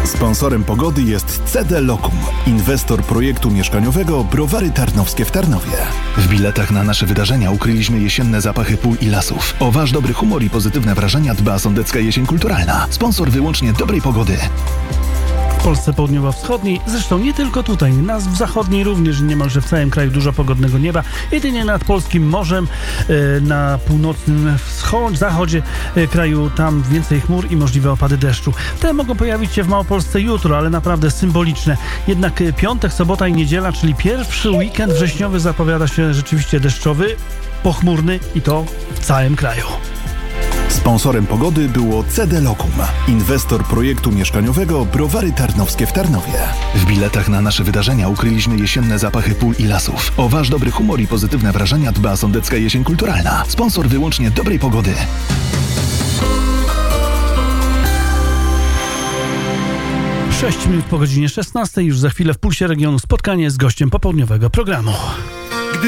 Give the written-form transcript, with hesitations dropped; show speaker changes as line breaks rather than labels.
Sponsorem pogody jest CD Locum, inwestor projektu mieszkaniowego Browary Tarnowskie w Tarnowie. W biletach na nasze wydarzenia ukryliśmy jesienne zapachy pól i lasów. O wasz dobry humor i pozytywne wrażenia dba Sądecka Jesień Kulturalna. Sponsor wyłącznie dobrej pogody.
W Polsce południowo-wschodniej, zresztą nie tylko tutaj, w zachodniej również niemalże w całym kraju dużo pogodnego nieba. Jedynie nad polskim morzem, na północnym zachodzie kraju, tam więcej chmur i możliwe opady deszczu. Te mogą pojawić się w Małopolsce jutro, ale naprawdę symboliczne. Jednak piątek, sobota i niedziela, czyli pierwszy weekend wrześniowy zapowiada się rzeczywiście deszczowy, pochmurny i to w całym kraju.
Sponsorem pogody było CD Locum, inwestor projektu mieszkaniowego Browary Tarnowskie w Tarnowie. W biletach na nasze wydarzenia ukryliśmy jesienne zapachy pól i lasów. O wasz dobry humor i pozytywne wrażenia dba Sądecka Jesień Kulturalna. Sponsor wyłącznie dobrej pogody.
6 minut po godzinie 16, już za chwilę w Pulsie Regionu spotkanie z gościem popołudniowego programu.